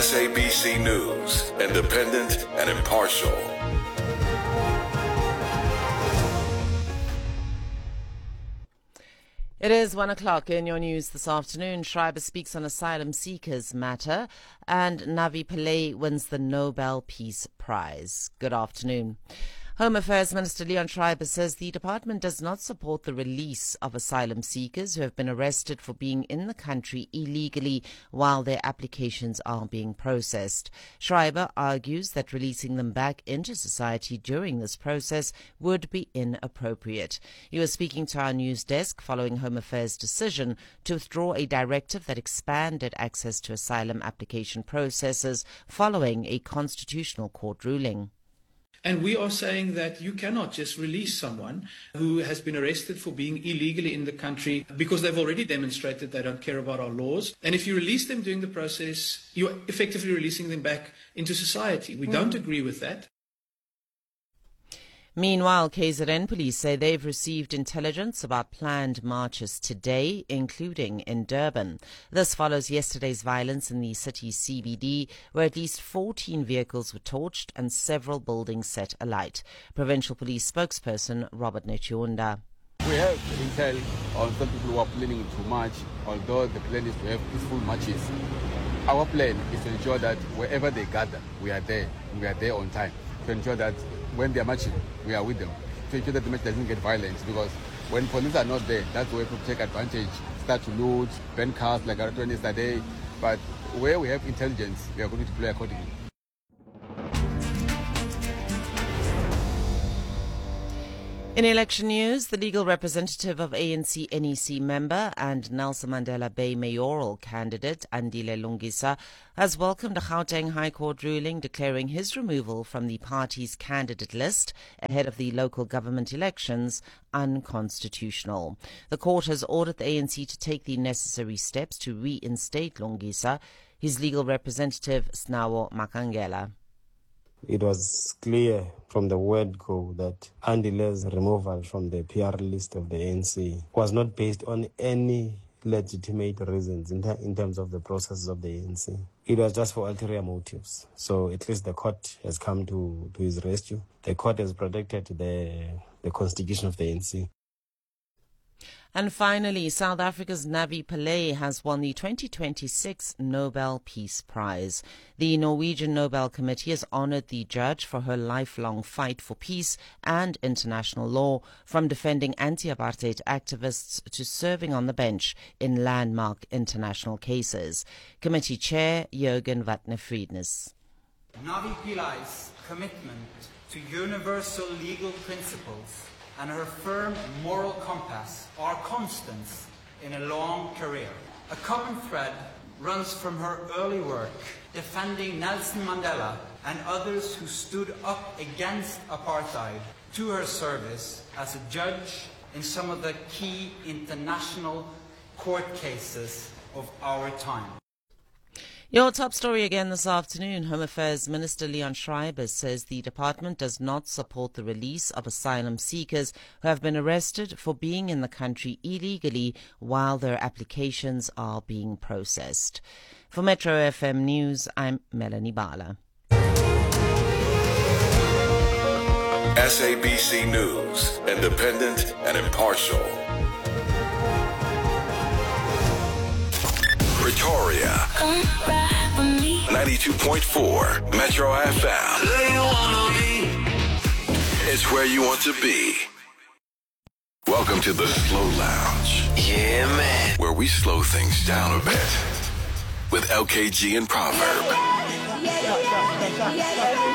SABC News, independent and impartial. It is 1 o'clock in your news this afternoon. Schreiber speaks on asylum seekers matter, and Navi Pillay wins the Nobel Peace Prize. Good afternoon. Home Affairs Minister Leon Schreiber says the department does not support the release of asylum seekers who have been arrested for being in the country illegally while their applications are being processed. Schreiber argues that releasing them back into society during this process would be inappropriate. He was speaking to our news desk following Home Affairs' decision to withdraw a directive that expanded access to asylum application processes following a constitutional court ruling. And we are saying that you cannot just release someone who has been arrested for being illegally in the country because they've already demonstrated they don't care about our laws. And if you release them during the process, you're effectively releasing them back into society. We don't agree with that. Meanwhile, KZN police say they've received intelligence about planned marches today, including in Durban. This follows yesterday's violence in the city's CBD, where at least 14 vehicles were torched and several buildings set alight. Provincial Police spokesperson Robert Nechiunda. We have intel on some people who are planning to march, although the plan is to have peaceful marches. Our plan is to ensure that wherever they gather, we are there. We are there on time to ensure that when they are marching, we are with them, to ensure that the march doesn't get violent, because when police are not there, that's where people take advantage, start to loot, burn cars like I done yesterday. But where we have intelligence, we are going to play accordingly. In election news, the legal representative of ANC NEC member and Nelson Mandela Bay mayoral candidate Andile Lungisa has welcomed a Gauteng High Court ruling declaring his removal from the party's candidate list ahead of the local government elections unconstitutional. The court has ordered the ANC to take the necessary steps to reinstate Lungisa. His legal representative, Snawo Makangela. It was clear from the word go that Andile's removal from the PR list of the ANC was not based on any legitimate reasons in terms of the processes of the ANC. It was just for ulterior motives. So at least the court has come to his rescue. The court has protected the constitution of the ANC. And finally, South Africa's Navi Pillay has won the 2026 Nobel Peace Prize. The Norwegian Nobel Committee has honored the judge for her lifelong fight for peace and international law, from defending anti-apartheid activists to serving on the bench in landmark international cases. Committee Chair Jürgen Vatne-Friednes. Navi Pillay's commitment to universal legal principles and her firm moral compass are constants in a long career. A common thread runs from her early work defending Nelson Mandela and others who stood up against apartheid, to her service as a judge in some of the key international court cases of our time. Your top story again this afternoon. Home Affairs Minister Leon Schreiber says the department does not support the release of asylum seekers who have been arrested for being in the country illegally while their applications are being processed. For Metro FM News, I'm Melanie Bala. SABC News, independent and impartial. Pretoria, 92.4 Metro FM. It's where you want to be. Welcome to the Slow Lounge. Yeah, man. Where we slow things down a bit with LKG and Proverb.